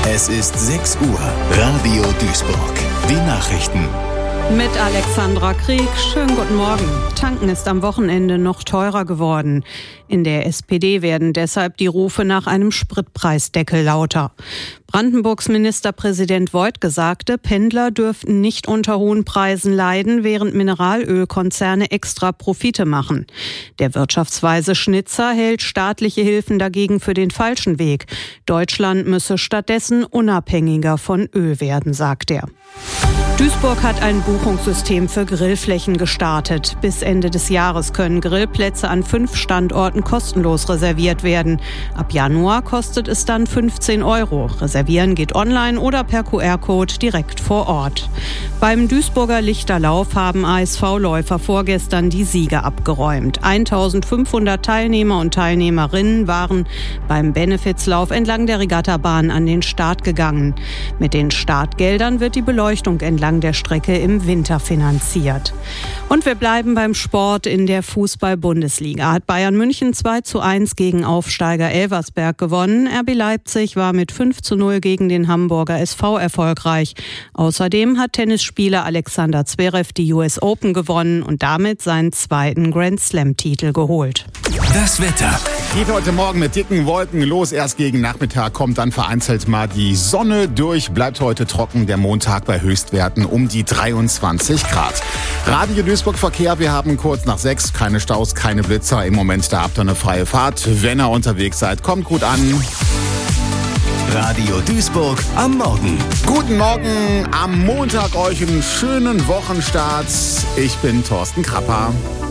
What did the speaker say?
Es ist 6 Uhr. Radio Duisburg. Die Nachrichten. Mit Alexandra Krieg. Schönen guten Morgen. Tanken ist am Wochenende noch teurer geworden. In der SPD werden deshalb die Rufe nach einem Spritpreisdeckel lauter. Brandenburgs Ministerpräsident Woidke sagte, Pendler dürften nicht unter hohen Preisen leiden, während Mineralölkonzerne extra Profite machen. Der Wirtschaftsweise Schnitzer hält staatliche Hilfen dagegen für den falschen Weg. Deutschland müsse stattdessen unabhängiger von Öl werden, sagt er. Duisburg hat ein Buchungssystem für Grillflächen gestartet. Bis Ende des Jahres können Grillplätze an 5 Standorten kostenlos reserviert werden. Ab Januar kostet es dann 15 €. Reservieren geht online oder per QR-Code direkt vor Ort. Beim Duisburger Lichterlauf haben ASV-Läufer vorgestern die Siege abgeräumt. 1500 Teilnehmer und Teilnehmerinnen waren beim Benefizlauf entlang der Regattabahn an den Start gegangen. Mit den Startgeldern wird die Beleuchtung entlang der Strecke im Winter finanziert. Und wir bleiben beim Sport. In der Fußball-Bundesliga hat Bayern München 2:1 gegen Aufsteiger Elversberg gewonnen. RB Leipzig war mit 5:0 gegen den Hamburger SV erfolgreich. Außerdem hat Tennisspieler Alexander Zverev die US Open gewonnen und damit seinen 2. Grand Slam-Titel geholt. Das Wetter. Geht heute Morgen mit dicken Wolken los. Erst gegen Nachmittag kommt dann vereinzelt mal die Sonne durch. Bleibt heute trocken. Der Montag bei Höchstwerten um die 23 Grad. Radio Duisburg Verkehr. Wir haben kurz nach 6. Keine Staus, keine Blitzer. Im Moment da habt ihr eine freie Fahrt. Wenn ihr unterwegs seid, kommt gut an. Radio Duisburg am Morgen. Guten Morgen am Montag euch einen schönen Wochenstart. Ich bin Thorsten Krapper.